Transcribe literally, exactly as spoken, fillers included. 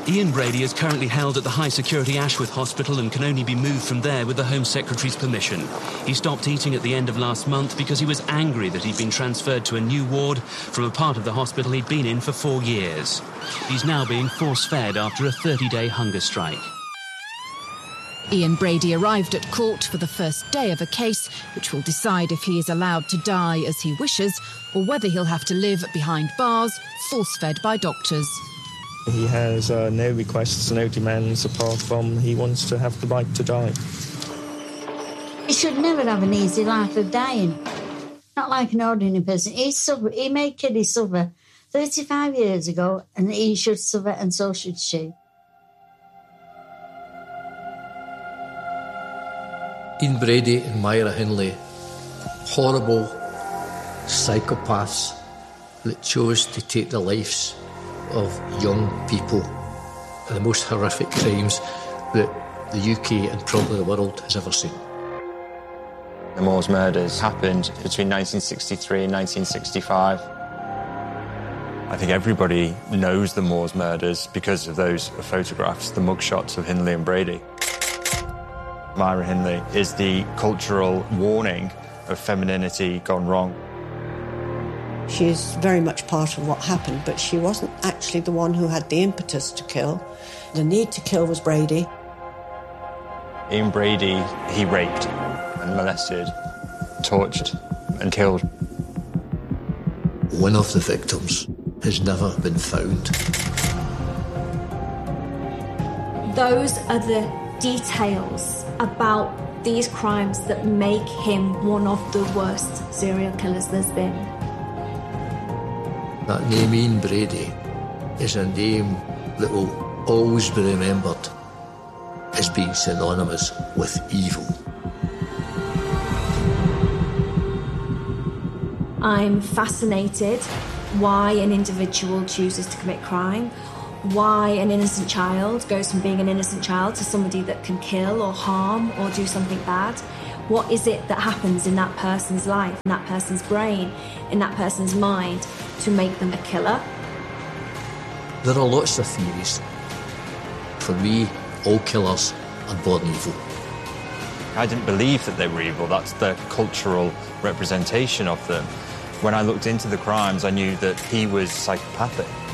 Ian Brady is currently held at the high-security Ashworth Hospital and can only be moved from there with the Home Secretary's permission. He stopped eating at the end of last month because he was angry that he'd been transferred to a new ward from a part of the hospital he'd been in for four years. He's now being force-fed after a thirty-day hunger strike. Ian Brady arrived at court for the first day of a case which will decide if he is allowed to die as he wishes or whether he'll have to live behind bars, force-fed by doctors. He has uh, no requests, no demands, apart from he wants to have the right to die. He should never have an easy life of dying. Not like an ordinary person. He, suffer, he made Kitty suffer thirty-five years ago, and he should suffer, and so should she. Ian Brady and Myra Hindley, horrible psychopaths that chose to take the lives of young people, and the most horrific crimes that the U K and probably the world has ever seen. The Moors murders happened between nineteen sixty-three and nineteen sixty-five. I think everybody knows the Moors murders because of those photographs, the mugshots of Hindley and Brady. Myra Hindley is the cultural warning of femininity gone wrong. She's very much part of what happened, but she wasn't actually the one who had the impetus to kill. The need to kill was Brady. Ian Brady, he raped and molested, tortured and killed. One of the victims has never been found. Those are the details about these crimes that make him one of the worst serial killers there's been. That name, Ian Brady, is a name that will always be remembered as being synonymous with evil. I'm fascinated why an individual chooses to commit crime, why an innocent child goes from being an innocent child to somebody that can kill or harm or do something bad. What is it that happens in that person's life, in that person's brain, in that person's mind to make them a killer? There are lots of theories. For me, all killers are born evil. I didn't believe that they were evil. That's the cultural representation of them. When I looked into the crimes, I knew that he was psychopathic.